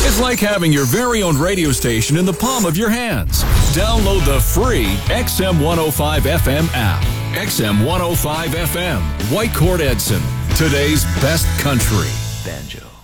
It's like having your very own radio station in the palm of your hands. Download the free XM 105 FM app. XM 105 FM, Whitecourt Edson. Today's best country. Banjo.